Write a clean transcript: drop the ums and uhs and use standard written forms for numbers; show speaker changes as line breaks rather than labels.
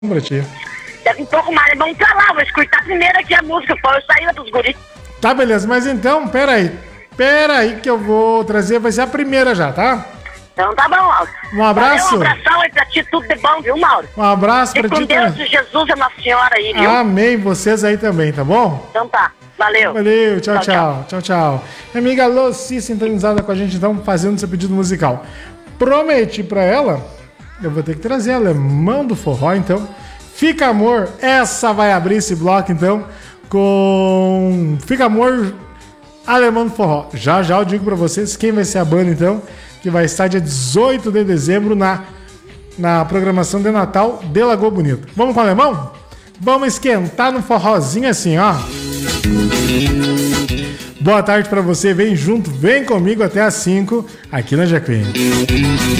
pra ti.
Deve um pouco mais, vamos pra lá, vou escutar primeiro aqui a música, pô, eu saí dos guris.
Tá, beleza, mas então, peraí que eu vou trazer, vai ser a primeira já, tá?
Então tá bom, Mauro.
Um abraço.
Valeu, um abração aí pra ti, tudo de bom, viu, Mauro?
Um abraço pra
Fique
ti
com Deus,
também.
Jesus e Nossa Senhora aí, viu?
Amém, vocês aí também, tá bom?
Então tá, valeu.
Valeu, tchau. Minha amiga Lucy sintonizada com a gente, então, fazendo seu pedido musical. Prometi pra ela, eu vou ter que trazer Alemão do Forró, então. Fica Amor, essa vai abrir esse bloco, então, com Fica Amor, Alemão do Forró. Já eu digo pra vocês quem vai ser a banda, então, que vai estar dia 18 de dezembro na programação de Natal de Lagoa Bonita. Vamos com o Alemão? Vamos esquentar no forrozinho assim, ó. Boa tarde pra você, vem junto, vem comigo até às 5 aqui na Jacuí.